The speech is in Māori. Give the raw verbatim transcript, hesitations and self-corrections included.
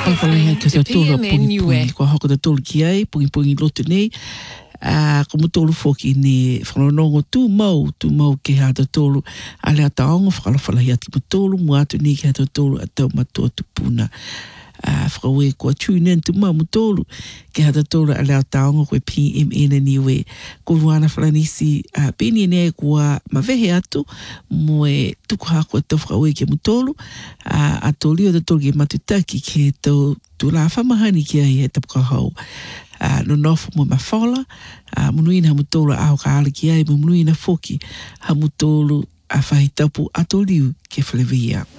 listening to P M N Niue. Ko hoko te tolu ki ai, pungi pungi lotu nei. Uh, ko mutolu foki ne whanonongo tū mau, tū mau ke hea te tolu. A lea taongo whakalawhalahi ati mutolu, muatu ni ke hea te tolu a tau matua tupuna. Uh, whakawe kua tune in tu mau mutolu ke hea te tolu a lea taongo koe P M N Niue. Ko ruana whalanisi uh, peni ene kua mawehe atu moe tuku hako tau whakawe ke mutolu. Uh, a tolu o te tolu ke matutaki ke tau tu la whamahani ki ai he tapukahau. Uh, no nofu mo mawhala, uh, munuina hamutolu a hoka ala ki ai, munuina foki hamutolu a whahitapu atoliu ke whalewia.